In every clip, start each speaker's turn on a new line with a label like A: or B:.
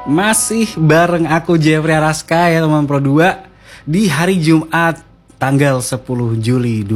A: Masih bareng aku Jeffrey Araska ya teman Pro 2 di hari Jumat tanggal 10 Juli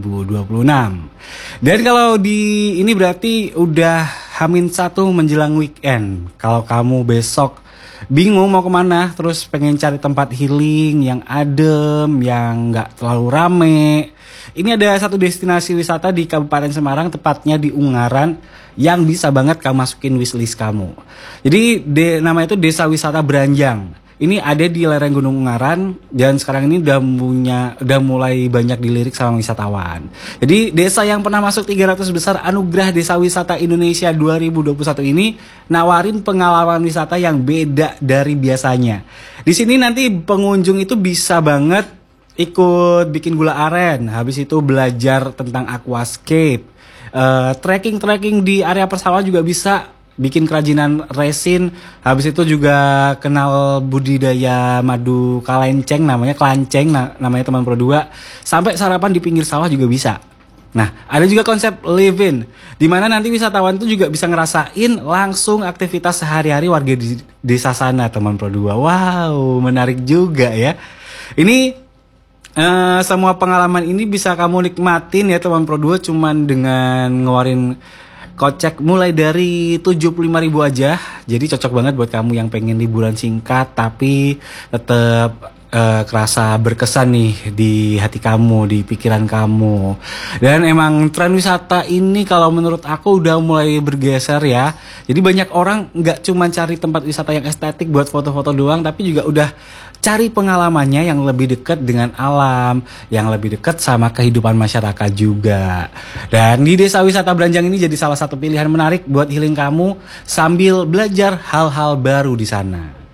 A: 2026. Dan kalau di ini berarti udah H-1 menjelang weekend. Kalau kamu besok bingung mau kemana, terus pengen cari tempat healing yang adem, yang gak terlalu rame, ini ada satu destinasi wisata di Kabupaten Semarang, tepatnya di Ungaran, yang bisa banget kamu masukin wishlist kamu. Jadi nama itu Desa Wisata Branjang. Ini ada di lereng Gunung Ungaran dan sekarang ini udah mulai banyak dilirik sama wisatawan. Jadi desa yang pernah masuk 300 besar Anugerah Desa Wisata Indonesia 2021 ini nawarin pengalaman wisata yang beda dari biasanya. Di sini nanti pengunjung itu bisa banget ikut bikin gula aren, habis itu belajar tentang aquascape, trekking di area persawahan juga bisa, bikin kerajinan resin, habis itu juga kenal budidaya madu kalenceng, namanya kelanceng, namanya teman Pro 2, sampai sarapan di pinggir sawah juga bisa. Nah, ada juga konsep live-in, dimana nanti wisatawan itu juga bisa ngerasain langsung aktivitas sehari-hari warga di desa sana, teman Pro 2. Wow, menarik juga ya. Ini semua pengalaman ini bisa kamu nikmatin ya teman Pro 2 cuman dengan ngeluarin kocek mulai dari 75.000 aja. Jadi cocok banget buat kamu yang pengen liburan singkat tapi tetap kerasa berkesan nih di hati kamu, di pikiran kamu. Dan emang tren wisata ini kalau menurut aku udah mulai bergeser ya. Jadi banyak orang nggak cuma cari tempat wisata yang estetik buat foto-foto doang, tapi juga udah cari pengalamannya yang lebih dekat dengan alam, yang lebih dekat sama kehidupan masyarakat juga. Dan di Desa Wisata Branjang ini jadi salah satu pilihan menarik buat healing kamu sambil belajar hal-hal baru di sana.